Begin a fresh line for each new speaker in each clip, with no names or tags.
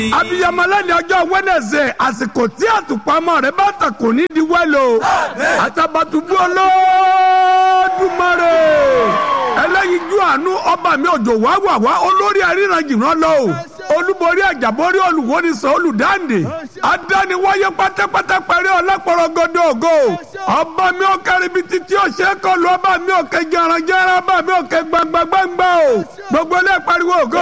abiyamọ lẹ́ni ọjọ́ Wednesday àsìkò tí àtùpàmọ́ rẹ̀ bá tàn kò ní di wẹ́lò Àtàbàtúbú Olódùmarè ẹlẹ́yinjú àánú ọba mi òjò wá olórí àríran jìnnà lọ o olúborí àjàborí olùwónisàn olùdáǹdè adániwáyé pátápátá pẹ̀rẹ́ ọlápọ̀rọ̀gọ́dọ̀ ògo ọba mi ò kẹrìbí títí ọ̀sẹ̀ kọlu ọba mi ò kẹ jẹranjẹran ọba mi ò kẹ gbangbangbangba o gbogbo ilé pariwo go.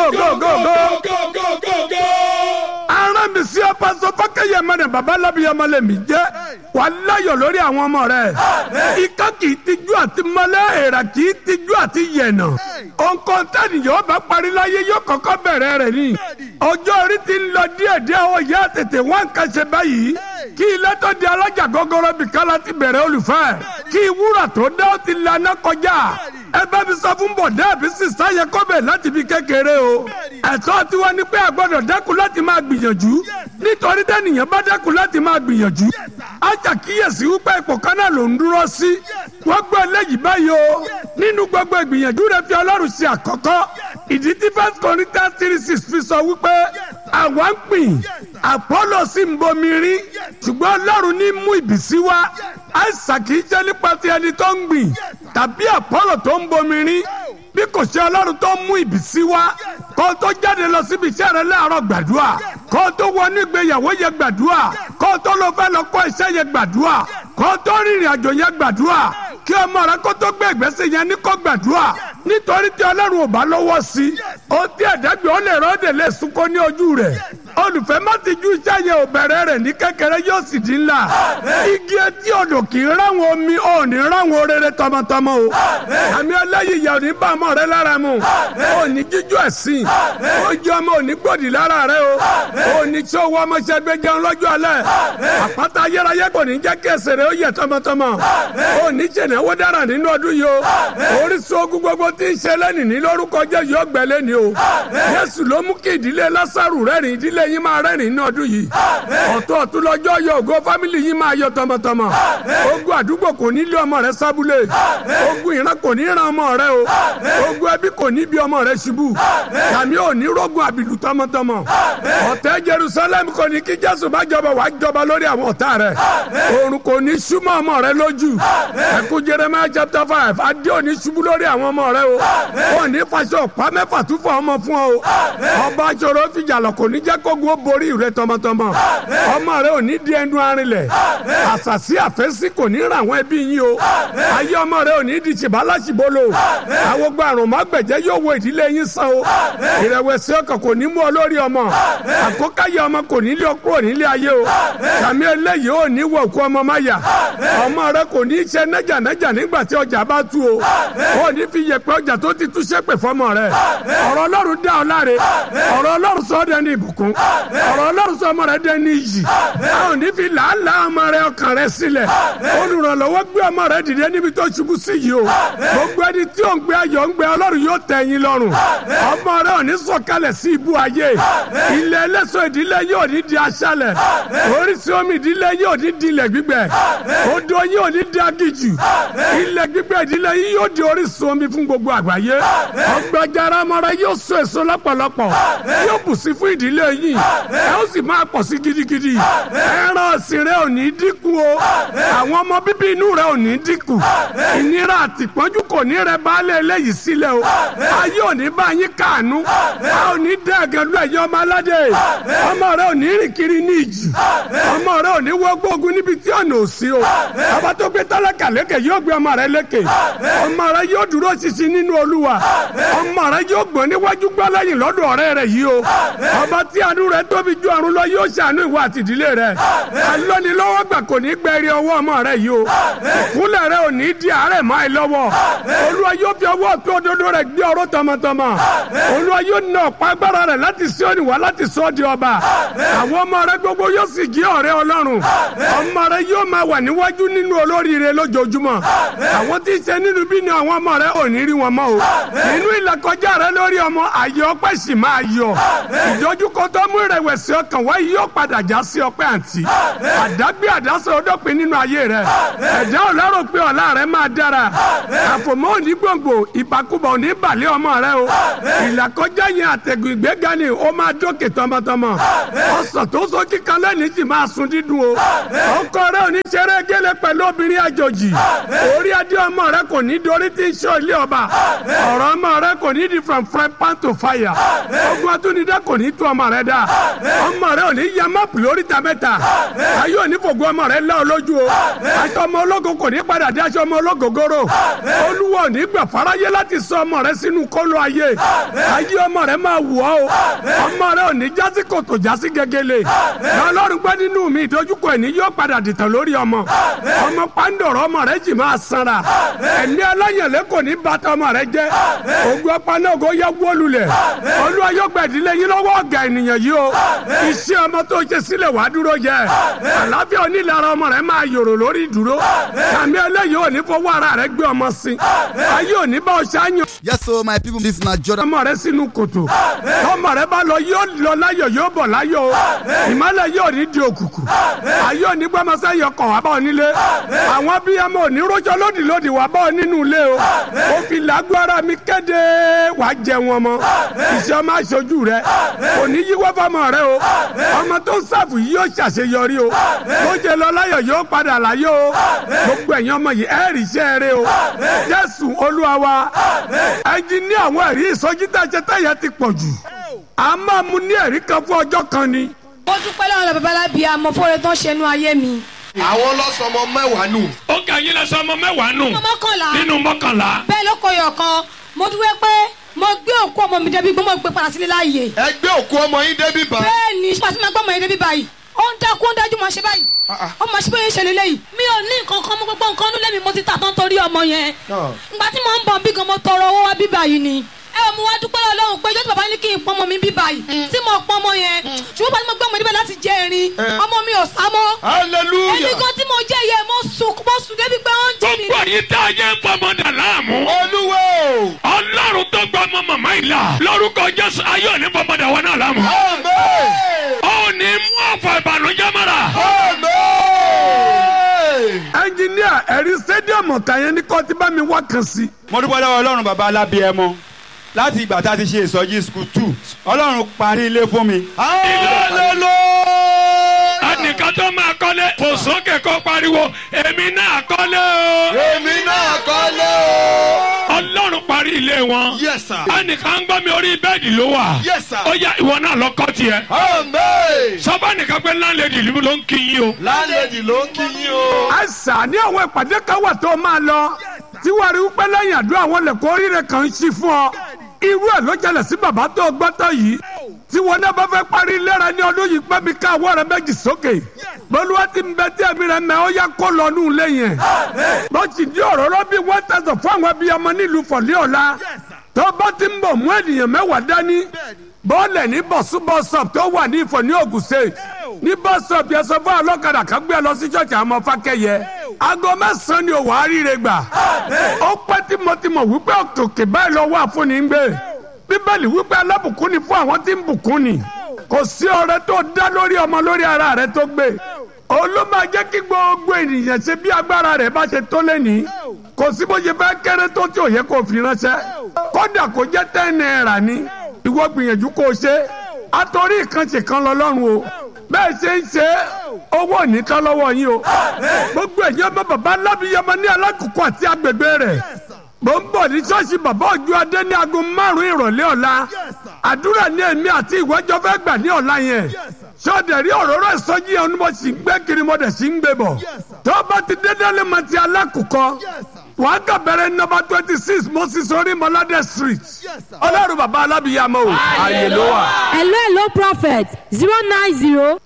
aràn mi sí ọpasọ fọkẹyẹ mẹrin babalábíyamọ lèmi jẹ wà láyọ̀ lórí àwọn ọmọ rẹ ikán kì í tijú àti mọ́lẹ̀ èèrà kì í tijú àti yẹ̀nà òǹkọ̀ọ́ tẹ́nìyàn ọba parí láyé yóò kọ́kọ́ bẹ̀rẹ̀ rẹ̀ ni ọjọ́ orí ti ń lọ díẹ̀díẹ̀ ó yá tètè wá ń kàṣẹ báyìí kí ilé tó di alájà gọ́gọ́rọ́ bìkan láti bẹ̀rẹ̀ olùfẹ́ kí wúrà tó dá ó ti lànà kọjá ẹ bá mi sọ fún bọ̀dé àbí sísá yẹ kó bẹ̀ láti fi kékeré o ẹ̀tọ́ tiwa ni pé a gbọ́dọ̀ dẹ́kun láti máa gbìyànjú nítorí tẹ́nìyàn bá dẹ́kun láti máa gbìyànjú á ṣàkíyèsí wípé ipò kan náà ló ń dúró sí wọ́n gbọ́ eléyìí báyìí o nínú gbogbo ìgbìyànjú rẹ̀ fi Ọlọ́run ṣe àkọ́kọ́ ìdí tí 1 Corinthians 3:6 fi sọ wípé àwa ń pín Apollo sì ń bomi rí ṣùgbọ́n Ọlọ́run ní mú ìbísí wá àìsàn kì í jẹ́ nípa ti ẹni tó ń gbìn tàbí Apollo tó ń bomi rí bí kò ṣe Ọlọ́run tó mú ìbísí wá kó tó jáde lọ síbi iṣẹ́ rẹ láàárọ̀ gbàdúrà kó tó wọnú ìgbéyàwó yẹ gbàdúrà kó tó lọ fẹ́ lọ kọ́ iṣẹ́ yẹ gbàdúrà kó tó rìnrìn àjò yẹ gbàdúrà kí ọmọ rẹ kó tó gbé ìgbésẹ̀ yẹn ní kó gbàdúrà nítorí tí Ọlọ́run ò bá lọ́wọ́ sí ó tí ẹ̀dẹ́gbẹ̀ ó lè rọ́ọ̀dẹ̀ lè sunkún ní ojú rẹ̀ olùfẹ́ má ti ju iṣẹ́ yẹn ò bẹ̀rẹ̀ rẹ̀ ní kékeré yóò sì di ńlá igi etí odò kì í ráwọn omi ò ní ráwọn rere tọmọtọmọ o àmì ẹlẹ́yìí ìyá ò ní bá ọmọ rẹ lára mu ò ní jíjú ẹ̀sìn ojú ọmọ ò ní gbòdì lára rẹ o ò ní tí owó ọmọọṣẹ́ gbé jẹun lọ́jọ́ alẹ́ àpáta ayérayé kò ní jẹ́ kí ẹsẹ̀ rẹ ó yẹ tọmọtọmọ ò ní ṣènáwó dára nínú ọdún yìí o orísun ogun gbogbo tí ń ṣe lẹ́nìí ní lórúkọ Jésù yóò gbẹ lẹ́nìí o Jésù ló mú kí ìdílé Lásárù rẹ́rìn ìdílé yín máa rẹ́rìn ní ọdún yìí ọ̀tọ̀ọ̀tún lọ́jọ́ yọ ògo fámìlì yín máa yọ tọmọtọmọ ogun àdúgbò kò ní lé ọmọ rẹ sábúlé ogun ìran kò ní ran ọmọ rẹ o ogun ẹbí kò ní bí ọmọ rẹ ṣubú tàbí ò ní rógun àbìlú tọmọtọmọ ọ̀tẹ̀ Jerusalem kò ní kí Jésù bá jọba wàá jọba lórí àwọn ọ̀tá rẹ oòrùn kò ní súnmọ́ ọmọ rẹ lójú ẹkún Jeremiah chapter 5 adé ò ní ṣubú lórí àwọn ọmọ rẹ o wọn ní faṣọ ọ̀pá mẹ́fà tún fọ ọmọ fún ọ ọba aṣọrọ fìjà lọ kò ní jẹ́ kógun ó borí rẹ tọmọtọmọ ọmọ rẹ ò ní di ẹnu arinlẹ̀ àṣàṣì àfẹ́sí kò ní ràn àwọn ẹbí yín o ayé ọmọ rẹ ò ní di ṣìbálàṣìbolo àwọn gba àrùn mágbẹ̀jẹ́ yóò wo ìdílé yín sàn o ìrẹ̀wẹ̀sì ọkàn kò ní mú ọ lórí ọmọ àkókáyé ọmọ kò ní lé ọ kúrò nílé ayé o sàmì eléyìí ò ní wọ òkú ọmọ máyà ọmọ rẹ kò ní ṣe nẹ́jànẹ́jà nígbà tí ọjà bá tú o ò ní fi yẹpẹ ọjà tó ti tú ṣépè fọmọ rẹ ọ̀rọ̀ Ọlọ́run dá ọ láre ọ̀rọ̀ Ọlọ́run sọ ọ́ dẹni ìbùkún ọ̀rọ̀ Ọlọ́run sọ ọmọ rẹ dẹni iyì a ò ní fi làálàá ọmọ rẹ ọkàn rẹ sílẹ̀ olùrànlọ́wọ́ gbé ọmọ rẹ dìde níbi tó ṣubú sí yìí o gbogbo ẹni tí ò ń gbé ayọ̀ ń gbé Ọlọ́run yóò tẹ́ yín lọ́rùn ọmọ rẹ ò ní sọ̀kalẹ̀ sí ibú ayé ilẹ̀ ẹlẹ́sọ̀ ìdílé yóò ní di aṣálẹ̀ oríṣi omi ìdílé yóò ní di ilẹ̀ gbígbẹ odò yóò ní di agijù ilẹ̀ gbígbẹ ìdílé yóò di orísun omi fún gbogbo àgbáyé ọgbàjára ọmọ rẹ yóò so èso lọ́pọ̀lọpọ̀ yóò bù sí fún ìdílé yìí ẹ ó sì máa pọ̀ sí gidigidi ẹran ọ̀sìn rẹ ò ní dínkù o àwọn ọmọ bíbí inú rẹ ò ní dínkù ìnira àtìpọ́njú kò ní rẹ baálé eléyìí sílẹ̀ o ayé ò ní bá yín káànú a ò ní dẹ́ ẹ̀gẹ́dú ẹ̀yìn ọmọ aládé ọmọ rẹ ò ní rìn kiri ní ìjì ọmọ rẹ ò ní wọ́gbọ́ ogun níbi tí ọ̀nà ò sí o ọba tó gbé tálákà lékè yóò gbé ọmọ rẹ lékè ọmọ rẹ yóò dúró ṣinṣin nínú Olúwa ọmọ rẹ yóò gbọ́n níwájú gbọ́ lẹ́yìn lọ́dọ̀ ọ̀rẹ́ rẹ yìí o ọba tí àánú rẹ tóbi ju ọ̀run lọ yóò ṣàánú ìwọ àti ìdílé rẹ alọ́nilọ́wọ́ gbà kò ní gbẹ̀rẹ̀ ọwọ́ ọmọ rẹ yìí o ìkúnlẹ̀ rẹ ò ní di àárẹ̀ máa ẹ lọ́wọ́ Olúwa yóò fi ọwọ́ tó òdodo rẹ gbé ọ̀rọ̀ tọmọtọmọ Olúwa yóò na ọ̀pá agbára rẹ láti Síónì wá láti sọ ọ́ di ọba àwọn ọmọ rẹ gbogbo yóò sì jí ọ̀rẹ́ Ọlọ́run ọmọ rẹ yóò máa wà níwájú nínú olóríire lójoojúmọ́ àwọn tí ń ṣe nínú bí ni àwọn ọmọ rẹ ò ní rí wọn mọ́ o inú ìlàkọjá rẹ lórí ọmọ àyè ọpẹ́ sì máa yọ ìdojúkọ tó mú ìrẹ̀wẹ̀sì ọkàn wá yóò padà já sí ọpẹ́ àǹtí. àdágbé àdásọ ọdọ́pin nínú ayé rẹ̀. ẹ̀dá ò lérò pé ọ̀la rẹ̀ máa dára. àfòmọ́ òní gbòǹgbò ìbàkúbà òní bàlẹ́ ọmọ rẹ̀ o. ìlàkọjá yẹn àtẹ̀gùn ìgbéga ni ó máa dókè tọmọtọmọ. ọ̀sán tó so kíkan lẹ́ni tí máa sun dídùn o. ọkọ rẹ̀ ò ní ṣeré gẹ́lẹ́ pẹ̀lú obìnrin àjòjì. orí adé ọmọ rẹ̀ kò ní dorí tí ń ṣọ́ ilé ọba. ọ̀rọ̀ ọmọ rẹ̀ kò ní di from fry pan to fire. ogun atúnidá kò ní tú ọmọ rẹ̀ dá. ọmọ rẹ̀ ò ní ya máàpù lórí ta mẹ́ta. ayé ò ní fògo ọmọ rẹ̀ lọ́ lójú o. aṣọ ọmọ ológo kò ní padà dé aṣọ ọmọ ológogoro. olúwa ò ní gbà fáráyé láti sọ ọmọ rẹ̀ sínú kóló ayé. ayé ọmọ rẹ̀ máa wù ọ́ o. ọmọ rẹ̀ ò ní jásí kòtò jásí gegele. ọlọ́run gbẹ́ nínú mi ìdojúkọ ẹni yóò padà dìtàn lórí ọmọ. ọmọ pàǹdọ̀rọ̀ ọmọ rẹ̀ jì máa sanra. ẹ̀mí aláyẹ̀lẹ́ kò ní bàtà ọmọ rẹ̀ jẹ́. ogun apanáàgó yẹ wólulẹ̀. olúwa yóò gba ìdílé yín lọ́wọ́ ọ̀gá ènìyàn yìí o. iṣẹ́ ọmọ tó ṣe sílẹ̀ wàá dúró jẹ. àlàáfíà onílára ọmọ rẹ̀ máa yòrò lórí ìdúró. àmì eléyìí ò ní fọwọ́ ara rẹ̀ gbé ọmọ sí. ayé ò ní bá ọ ṣááyàn.
Yes, so my people, this na Jordan.
ọmọ rẹ̀ sínú kòtò. ọmọ rẹ̀ bá lọ yóò lọ láyọ̀ yóò bọ̀ láyọ̀ o. ìmọ́lẹ̀ yóò ní di òkùnkùn. ayé ò ní gbọ́mọsẹ́ yọkọ̀ wá bá ọ nílé. àwọn bíyàmọ̀ ò ní rójọ́ lódìlódì wá bá ọ nínú ilé o. ó fi lágbára mi kéde wàá jẹ wọn mọ. iṣẹ́ ọmọ aṣojú rẹ̀ kò ní yíwọ́ fọmọ rẹ̀ o. ọmọ tó ń ṣàfù yóò ṣàṣeyọrí o. ó jẹ lọ láyọ̀ yóò padà láyọ̀ o. gbogbo ẹ̀yin ọmọ yìí ẹ̀rì iṣẹ́ rẹ̀ o. Jésù Olúwa wa. ẹnjìní àwọn ẹ̀rí ìsọjí tàṣẹ tẹ̀yẹ ti pọ̀ jù. a máa mú ní ẹ̀rí kan fún ọjọ́ kan ni.
mo dúpẹ́ lọ́wọ́ babalábí àmọ́ fọ́ọ̀rẹ́ tó ń ṣe inú ayé mi.
àwọn lọ́sọmọ mẹ́wàá nù.
ó kà yín lọ́sọmọ mẹ́wàá nù. nínú mọ́kànlá.
bẹ́ẹ̀ ló kọ yọ̀ kan mo dúpẹ́ pé mo gbé òkú ọmọ mi débi gbọ́mọ̀ gbé padà sílé láàyè.
ẹ gbé òkú ọmọ yín débi bá.
bẹ́ẹ̀ ni pàṣẹ máa gbọ́mọ yín débi báyìí ó ń dákú ó ń dájú máa ṣe báyìí ó máa ṣe bóyá ìṣẹ̀lẹ̀ lẹ́yìn mi ò ní nǹkan kan mú gbogbo nǹkan nílé mi mo ti tà tán torí ọmọ yẹn ìgbà tí mo ń bọ̀ bí gan mo tọrọ owó wá bí báyìí ni mo wá dúpẹ́ Ọlọ́run pé jọ́sí bàbá ní kí n pọ́nmọ mi bí báyìí tí mo pọ́nmọ yẹn ṣùgbọ́n bá ti mo gbé ọmọ níbẹ̀ láti jẹ erin ọmọ mi ò sá mọ́
hallelujah
èmi gan tí mo jẹ́ yẹ mo sùn débi pé ó ń jí mi.
gbogbo yìí tá a yẹ ń fọmọ dà láàmú.
olúwo.
Ọlọ́run tó gbọ́ ọmọ màmá yìí la lórúkọ Jésù ayé òní fọmọ dà wọn náà láàmú. ó ní mú ọ̀fọ̀ ìbànújẹ́ mọ́ra. ẹnjìníà ẹ̀rí stadium ọ̀tàyẹn ní kọ́ ti bá mi wá kan sí.
mo dúpẹ́ lọ́wọ́ Ọlọ́run bàbá alábíẹmọ láti ìgbà tá a ti ṣe ìsọjí school 2 Ọlọ́run parí ilé fún mi.
ẹnìkan tó máa kọ́lé kò sókè kó pariwo èmi náà kọ́lé o.
èmi náà kọ́lé o.
Ọlọ́run parí ilé wọn.
yes sir.
ẹnìkan ń gbọ́ mi orí bẹ́ẹ̀dì ló wà.
yes sir.
ó yá ìwọ náà lọ kọ́ tiẹ̀.
amen.
sọ́bà nìkan pé láńlẹ́dì ló ń kí yín o.
láńlẹ́dì ló ń kí yín o.
àṣà ní àwọn ìpàdé kan wà tó máa lọ tí wàá rí wípé lẹ́yìn àdúrà àwọn lẹ̀kọ́ oríire kan ń ṣí fún ọ. irú ẹ̀ ló jẹlẹ̀ sí bàbá tó gbọ́tọ̀ yìí tí wọn náà bá fẹ́ parí lẹ́ra ní ọdún yìí pẹ́ mi ká àwọ̀ rẹ méjì sókè bọ́lúwa ti ń bẹ tí ẹ̀mí rẹ mẹ́ ó yá kó lọ nù lẹ́yìn bó ti di òróró bí 1,000 fún àwọn abiyamọ nílùú fọ̀lẹ́ ọ̀la tó bá ti ń bọ̀ mú ènìyàn mẹ́wàá dání bọ́ọ̀lẹ̀ ní bọ̀súbọ̀sọ̀p tó wà ní Ìfọ̀ ní Ògùn State ní bọ́sọ̀p yẹn sọ fún ọlọ́kadà kan gbé lọ sí ṣọ́ọ̀ṣì àwọn ọmọ Fákẹ́yẹ aago 9 ni òwò àríire gbà ó pẹ́ tímọ́tímọ́ wípé òkè báyìí lọ wà fún ní gbé Bíbélì wípé alábùkún ni fún àwọn tí ń bùkún ni kò sí ọrẹ tó dá lórí ọmọ lórí ara rẹ tó gbé olóma jẹ́ kí gbogbo ènìyàn ṣe bí agbára rẹ̀ bá ṣe tó lẹ́ni kò sí bó ṣe fẹ́ kéré tó tí ò yẹ kó fi ránṣẹ́ kódà kó jẹ́ 10 naira ni ìwọ gbìyànjú kó o ṣe àtòrí ìkànṣe kan lọ́lọ́run o bẹ́ẹ̀ ṣe ń ṣe owó nìkan lọ́wọ́ yín o gbogbo ẹ̀yin ọmọ bàbá alábìyamọ ní alákòókò àti agbègbè rẹ̀ mo ń bọ̀ ní ṣọ́ọ̀ṣì bàbá Òjó Adé ní aago 5 ìrọ̀lẹ́ ọ̀la àdúrà ní èmi àti ìwọ́jọ́ fẹ́ gbà ní ọ̀la yẹn sọ́ọ̀dẹ̀ rí òróró ìsọjí yẹn ni mo sì ń gbé kiri mo dẹ̀ sì ń gbé bọ̀ tó bá ti dédé lé mo ti alákòókò wọ́n kà bẹ̀rẹ̀ nọ́mbà 26 Moses Orímọládé street Ọlọ́run bàbá alábìyamọ o ààyè ló wà.
hello prophet 090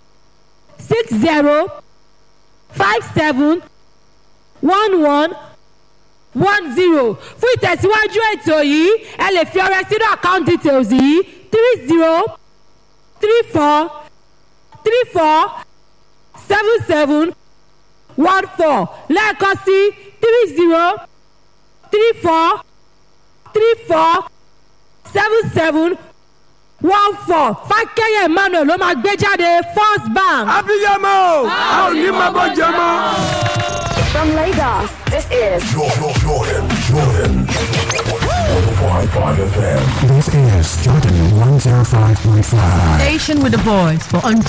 60 57 11 10 fún ìtẹ̀síwájú ètò yìí ẹ lè fi ọrẹ sínú account details yìí 30 34 34 77 14 lẹ́ẹ̀kan sí 30 34 34 77 fákẹ́yẹ̀ emmanuel ló máa gbé jáde First Bank.
abiyamọ a ò ní máa bọ́ jẹ mọ́.
From Lagos, this is
Jordan 105.5 FM.
This is Jordan 105.5.
Station with the voice for